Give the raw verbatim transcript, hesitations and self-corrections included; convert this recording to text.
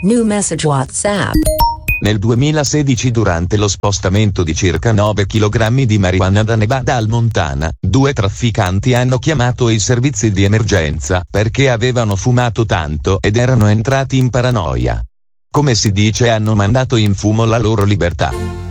New message WhatsApp. Nel duemilasedici, durante lo spostamento di circa nove chilogrammi di marijuana da Nevada al Montana, due trafficanti hanno chiamato i servizi di emergenza perché avevano fumato tanto ed erano entrati in paranoia. Come si dice, hanno mandato in fumo la loro libertà.